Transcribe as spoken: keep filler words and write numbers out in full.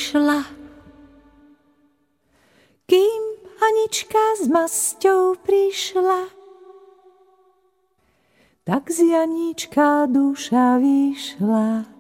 prišla. Kým Anička s masťou prišla, tak z Janíčka duša vyšla.